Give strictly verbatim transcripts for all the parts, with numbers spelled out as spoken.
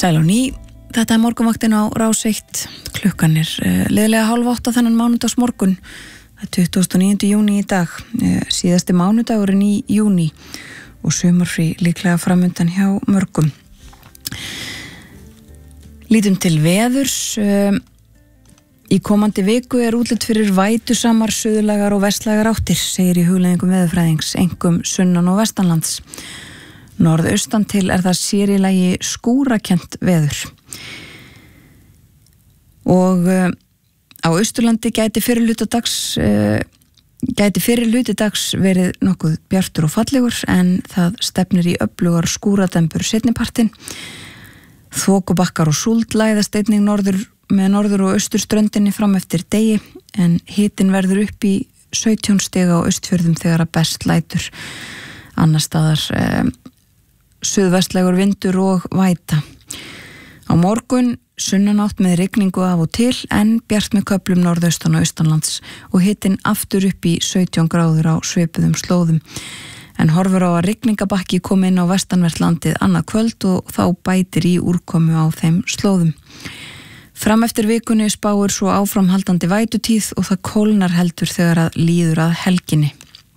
Sæl og ný, þetta er morgunvaktin á Rás eitt, klukkan er uh, liðlega hálf átta þennan mánudags morgun, það er tuttugasta og níunda júní í dag, uh, síðasti mánudagurinn í júní og sumarfrí líklega framundan hjá mörgum. Lítum til veðurs, uh, í komandi viku er útlit fyrir vætusamar, suðlægar og vestlægar áttir, segir í hugleiðingum veðurfræðings, einkum sunnan og vestanlands. Norðaustan til er það sér í lagi skúrakent veður. Og uh, á Austurlandi gæti fyrir hluta dags, uh, gæti fyrir hluti dags verið nokkuð bjartur og fallegur en það stefnir í öflugar skúradembur seinnipartinn. Þokubakkar og súld læðast einnig norður með norður- og austurströndinni fram eftir degi en hitinn verður upp í sautján stiga á Austfjörðum þegar að best lætur. Annars staðar um, suðvestlægur vindur og væta. Á morgun sunnanátt með rigningu af og til en bjart með köflum norðaustan og austanlands og hitinn aftur upp í sautján gráður á svipuðum slóðum. En horfur á að rigningabakki kom inn á vestanvert landið annað kvöld og þá bætir í úrkomu á þeim slóðum. Fram eftir vikunni spáir svo áframhaldandi vætutíð og það kólnar heldur þegar að líður að helginni.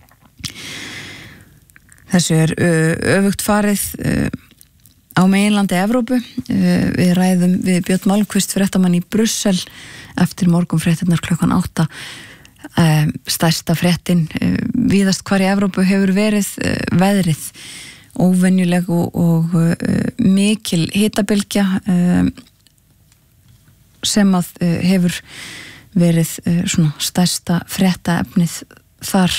Þessu er öfugt farið á meginlandi Evrópu. Við ræðum við Björn Malmqvist fréttamann í Brussel eftir morgunfréttirnar klukkan átta. Stærsta fréttin víðast hvar í Evrópu hefur verið veðrið. Óvenjuleg og, og mikil hitabylgja sem að hefur verið svona stærsta fréttaefnið þar.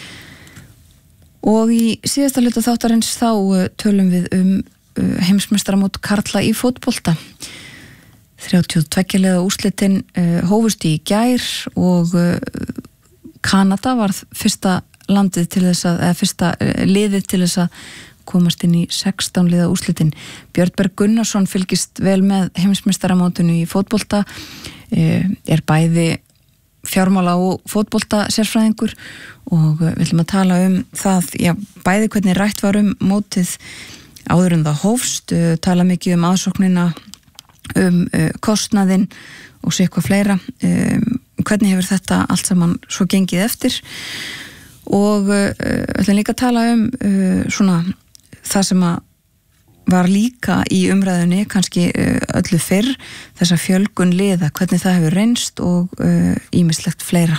Og í síðasta hluta þáttarins þá tölum við um heimsmeistaramót karla í fótbolta. þrjátíu og tveggja liða úrslitin hófust í gær og Kanada var fyrsta landið til þess að, eða fyrsta liðið til þess að komast inn í sextán liða úrslitin. Björn Berg Gunnarsson fylgist vel með heimsmeistaramótinu í fótbolta, er bæði fjármála og fótbolta sérfræðingur og við ætlum að tala um það, já, bæði hvernig rætt var um mótið áður en það hófst, tala mikið um aðsóknina, um uh, kostnaðinn og svo eitthvað fleira, um, hvernig hefur þetta allt saman svo gengið eftir og uh, ætlum líka að tala um uh, svona það sem að var líka í umræðunni kannski öllu fyrr, þessa fjölgun liða, hvernig það hefur reynst og ýmislegt uh, fleira.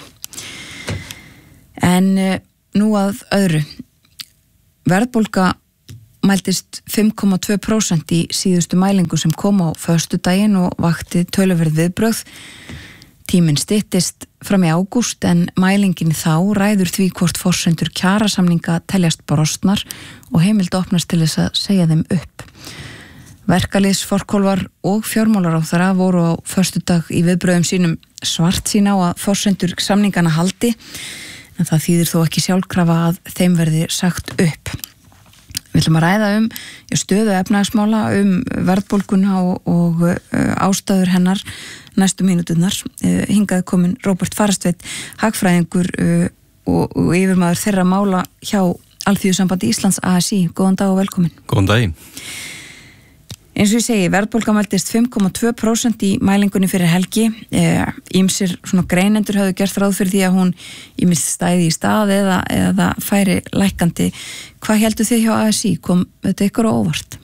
En uh, nú að öðru. Verðbólga mæltist fimm komma tvö prósent í síðustu mælingu sem kom á föstudaginn og vakti töluverð viðbrögð. Tíminn styttist fram í ágúst en mælingin þá ræður því hvort forsendur kjarasamninga teljast brostnar og heimild opnast til þess að segja þeim upp. Verkalýðsforkólfar og fjármálaráðherra voru á föstudag í viðbrögðum sínum svartsýn á að forsendur samningana haldi en það þýðir þó ekki sjálfkrafa að þeim verði sagt upp. Við ætlum að ræða um stöðu efnahagsmála, um verðbólguna og, og uh, ástæður hennar næstu mínúturnar. Uh, hingað komin Róbert Farastveit, hagfræðingur uh, og, og yfirmaður þeirra mála hjá Alþýðusambandi Íslands A S I. Góðan dag og velkomin. Góðan daginn. Eins og ég segi, verðbólga mæltist fimm komma tvö prósent í mælingunni fyrir helgi. Ýmsir svona greinendur höfðu gert ráð fyrir því að hún ýmist stæði í stað eða, eða færi lækkandi. Hvað heldur þið hjá A S I? Kom þetta ykkur á óvart?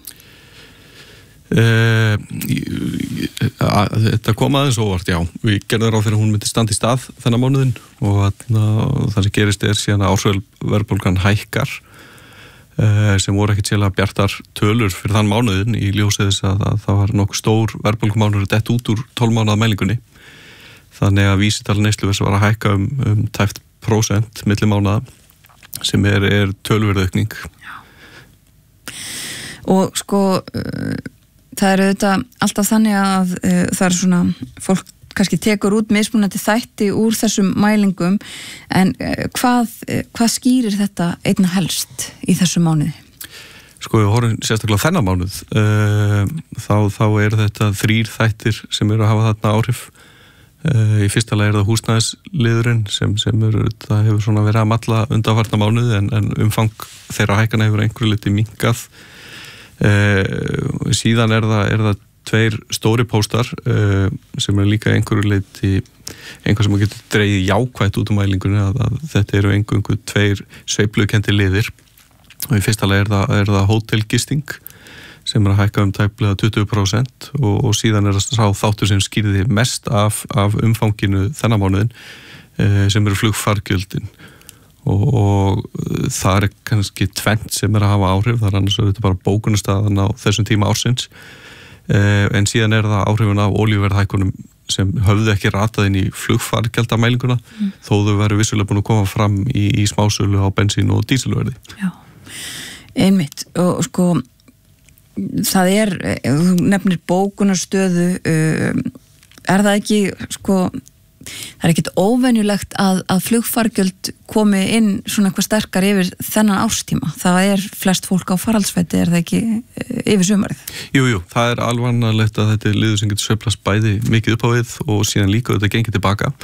Uh, þetta kom aðeins óvart, já. Við gerðum ráð fyrir að hún myndi standa í stað þennan mánuðin og það sem gerist er síðan að ársverðbólgan hækkar sem voru ekkert sérlega bjartar tölur fyrir þann mánuðin í ljósið þess að, að það var nokkuð stór verðbólgumánuður dett út úr tólf mánaða mælingunni. Þannig að vísitala neysluverðs var að hækka um, um tæpt prósent milli mánaða sem er, er töluverðaukning. Og sko það er auðvitað alltaf þannig að uh, það er svona fólk kannski tekur út mismunandi þætti úr þessum mælingum en hvað, hvað skýrir þetta einna helst í þessum mánuði? Sko við horfum sérstaklega þennan mánuð þá, þá er þetta þrír þættir sem eru að hafa þarna áhrif. Í fyrsta lagi er það húsnæðisliðurinn sem, sem er, það hefur svona verið að malla undanfarna mánuði en, en umfang þeirra hækkana hefur einhverju liti minnkað. Síðan er það, er það tveir stóri póstar uh, sem er líka einhverju leiti einhver sem getur dreigið jákvætt út um mælingunni að, að þetta eru einhverjum tveir sveiflukenndi liðir og í fyrsta lagi er það, er það hótelgisting sem er að hækka um tæplega tuttugu prósent og, og síðan er það sá þáttur sem skýrði mest af, af umfanginu þennan mánuðin uh, sem eru flugfargjöldin og, og það er kannski tvennt sem er að hafa áhrif, það er annars að þetta bara bókunarstaðan á þessum tíma ársins uh, en síðan er það áhrifin af olíuverðhækkunum sem höfðu ekki ratað inn í flugfargjaldamælinguna mm. þó þau veru vissulega búin að koma fram í, í smásölu á bensín og dísilverði. Já, einmitt og sko það er, þú nefnir bókunarstöðu, er það ekki, sko, það er ekkit óvenjulegt að, að flugfargjöld komi inn svona eitthvað sterkar yfir þennan árstíma. Það er flest fólk á faraldsfæti, er það ekki yfir sumarið? Jú, jú, það er alvanalegt að þetta er liður sem getur sveiflast bæði mikið upp á við og síðan líka þetta gengið tilbaka.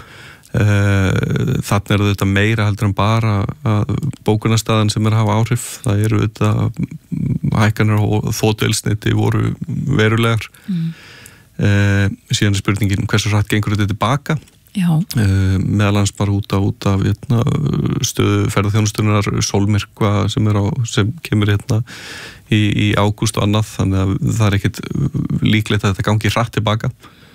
Þannig er þetta meira heldur en bara bókunarstaðan sem er að hafa áhrif það eru þetta hækkanir og þotueldsneyti voru verulegar mm. uh, síðan er spurningin hversu hratt gengur þetta tilbaka uh, meðal annars bara út af, út af hérna, stöðu ferðarþjónustunnar sólmyrkva sem, á, sem kemur hérna í, í ágúst og annað þannig að það er ekkit líklegt að þetta gangi hratt tilbaka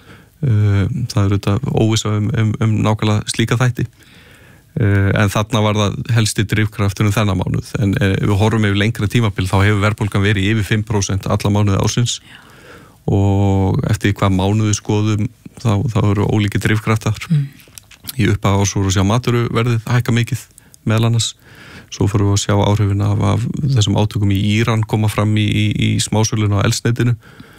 það er auðvitað óvissa um, um, um nákvæmlega slíka þætti en þarna var það helsti drifkraftunum þennan mánuð en ef við horfum yfir lengra tímabil þá hefur verðbólgan verið yfir fimm prósent alla mánuði ársins og eftir hvað mánuði skoðum þá, þá eru ólíki drifkraftar mm. í upphafi árs voru að sjá matvöruverðið hækka mikið meðal annars svo fyrir við að sjá áhrifin af, af þessum átökum í Íran koma fram í, í, í smásölun á eldsneytinu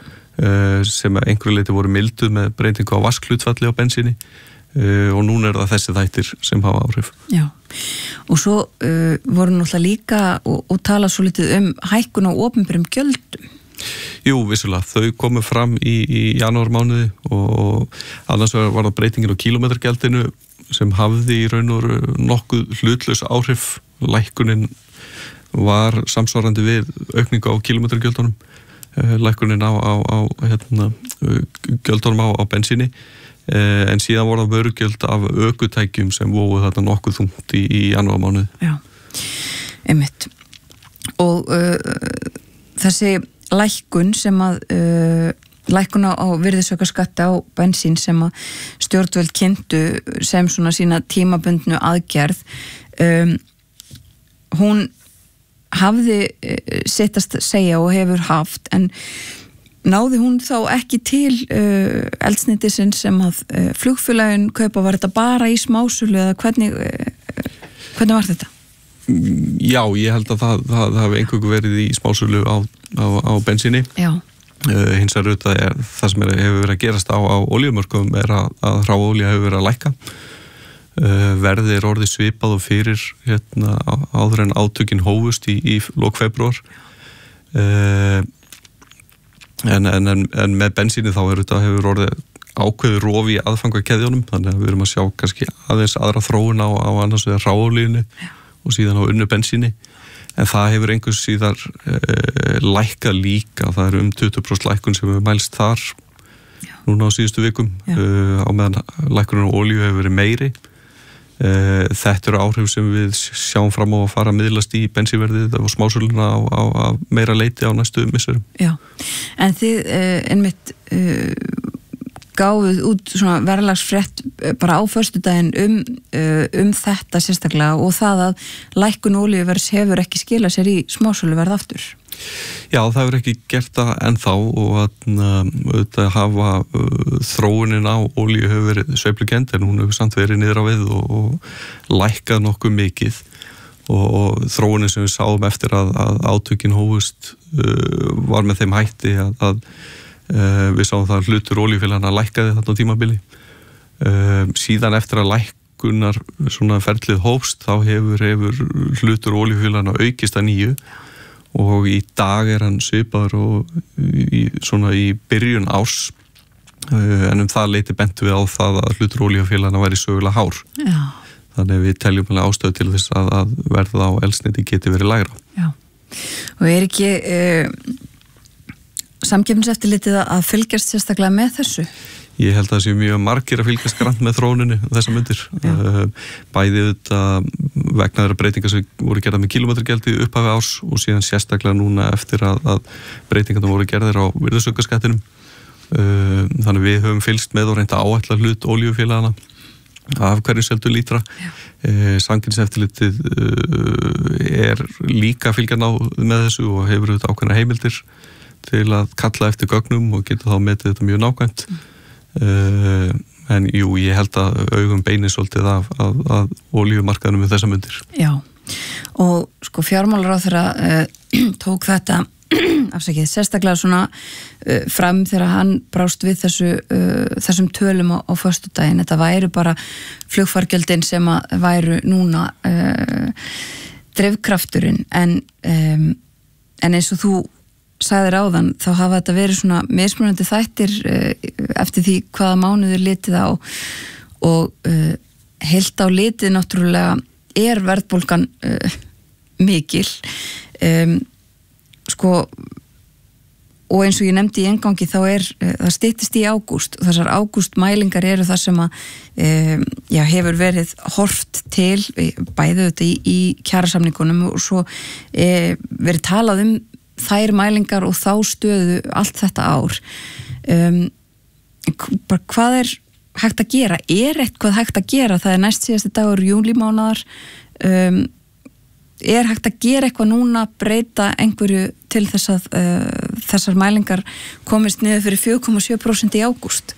sem einhverju leiti voru milduð með breytingu á vaskhlutfalli á bensíni uh, og núna er það þessi þættir sem hafa áhrif. Já, og svo uh, voru náttúrulega líka og, og tala svo litið um hækkun á opinberum gjöldum. Jú, vissulega, þau komu fram í, í janúarmánuði og annars var það breytingin á kílómetragjaldinu sem hafði í raun og nokkuð hlutlaus áhrif. Lækkunin var samsvarandi við aukningu á kílómetragjöldunum lækkunin á, á, á hérna, gjöldunum á, á bensíni en síðan voru það vörugjöld af ökutækjum sem voru þarna nokkuð þungt í, í janúarmánuði. Já, einmitt. Og uh, þessi lækkun sem að uh, lækkun á virðisaukaskatti á bensín sem að stjórnvöld kynntu sem svona sína tímabundnu aðgerð um, hún hafði sittast segja og hefur haft en náði hún þá ekki til uh, eldsneytisinn sem að uh, flugfélagin kaupa, var þetta bara í smásölu eða hvernig, uh, hvernig var þetta? Já, ég held að það, það, það hafi einhverju verið í smásölu á, á, á bensíni. Já. Uh, hins vegar auðvitað er það sem er, hefur verið að gerast á, á olíumörkuðum er að, að hráolía hefur verið að lækka. Uh, verðið er orðið svipað og fyrir hérna, áður en átökin hófust í, í lok febrúar uh, en, en, en með bensíni þá er þetta hefur orðið ákveður rof í aðfangakeðjunum þannig að við erum að sjá kannski aðeins aðra þróun á, á annars vegar hráolíunni og síðan á unnu bensíni en það hefur einhvers síðar uh, lækkað líka, það er um tuttugu prósent lækkun sem hefur mælst þar Já. Núna á síðustu vikum uh, á meðan lækkunin á olíu hefur verið meiri Þetta eru áhrif sem við sjáum fram á að fara að miðlast í bensínverðið og smásöluna á, á, á meira leiti á næstu misserum. Já, en þið uh, einmitt uh, gáfuð út svona verðlagsfrétt bara á föstudaginn um, uh, um þetta sérstaklega og það að lækkun olíuverðs hefur ekki skilað sér í smásöluverð aftur. Já, það hefur ekki gert það ennþá og að hafa uh, þróunin á olíu hefur verið sveiflukend en hún hefur samt verið niður á við og, og lækkað nokkuð mikið og, og þróunin sem við sáum eftir að, að átökin hófust uh, var með þeim hætti að, að uh, við sáum það hlutur olíufélagana lækkaði þarna á tímabili. Uh, síðan eftir að lækkunar svona ferlið hófst þá hefur, hefur hlutur olíufélagana aukist að nýju og í dag er hann svipaður og í, svona í byrjun árs en um það leiti bentu við á það að hlutur olíufélagana væri sögulega hár. Já. Þannig að við teljum alveg ástæðu til þess að, að verða á eldsneyti geti verið lægra. Já, og er ekki uh, Samkeppniseftirlitið að fylgjast sérstaklega með þessu? Ég held að það sé mjög margir að fylgjast grannt með þróuninni þessa myndir. Bæði auðvitað vegna þeirra breytingar sem voru gerðar með kílómetragjaldi í upphafi árs og síðan sérstaklega núna eftir að, að breytingarna voru gerðir á virðisaukaskattinum. Þannig við höfum fylgst með og reynda áætla hlut olíufélagana af hverju seldu lítra. Samkeppniseftirlitið er líka að fylgja ná með þessu og hefur auðvitað ákveðnar heimildir til að kalla eftir gögnum og geta þá metið þetta mjög nákvæmt. Uh, en jú, ég held að augum beinir svolítið af, af, af olíumarkaðnum með þessa myndir. Já, og sko fjármálaráðherra uh, tók þetta afsakið, sérstaklega svona uh, fram þegar hann brást við þessu, uh, þessum tölum á, á föstudaginn. Þetta væru bara flugfargjöldin sem að væru núna uh, drifkrafturinn en, um, en eins og þú sagðir áðan, þá hafa þetta verið svona mismunandi þættir uh, eftir því hvaða mánuður litið á og uh, heilt á litið náttúrulega er verðbólgan uh, mikil um, sko og eins og ég nefndi í engangi þá er uh, það styttist í ágúst og þessar ágústmælingar eru það sem að um, já, hefur verið horft til bæði þetta í, í kjarasamningunum og svo uh, verið talað um þær mælingar og þá stöðu allt þetta ár um, hvað er hægt að gera? Er eitthvað hægt að gera? Það er næst síðasti dagur júlímánaðar um, er hægt að gera eitthvað núna, breyta einhverju til þess að uh, þessar mælingar komist niður fyrir fjögur komma sjö prósent í ágúst?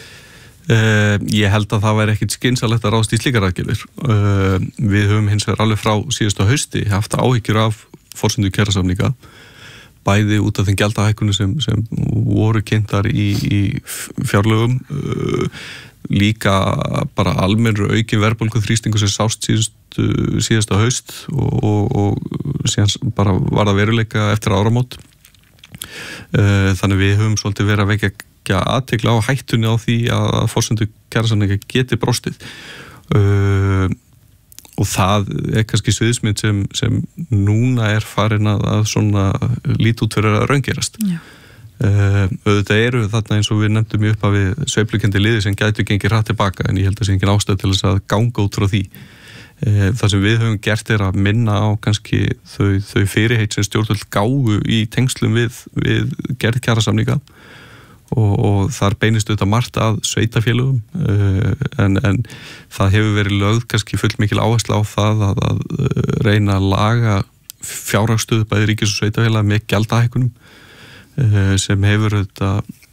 Uh, ég held að það væri ekkit skynsalegt að ráðast í slíkar aðgerðir. Uh, við höfum hins vegar alveg frá síðasta hausti haft áhyggjur af forsendu kjarasamninga bæði út af þeim gjaldahækkunum sem, sem voru kynntar í, í fjárlögum, uh, líka bara almennur aukin verðbólgu þrýstingu sem sást síðust, síðasta haust og, og, og síðan bara var það veruleika eftir áramót. Uh, þannig við höfum svolítið verið að vekja athygli á hættunni á því að forsendu kjarasamninga geti brostið. Uh, og það er kannski sviðsmynd sem, sem núna er farin að, að svona lít út fyrir að raungerast. Uh, auðvitað eru þarna eins og við nefndum í upp að við sveiflukendi liði sem gætu gengið rætt tilbaka en ég held að það sé engin ástæð til þess að ganga út frá því. Uh, það sem við höfum gert er að minna á kannski þau, þau fyrirheit sem stjórnvöld gáfu í tengslum við, við gerð kjarasamninga og, og þar beinist auðvitað margt að sveitafélögum uh, en, en það hefur verið lögð kannski full mikil áhersla á það að, að reyna að laga fjárhagsstöðu bæði ríkis og sveitafélaga með gjaldahækkunum uh, sem hefur auðvitað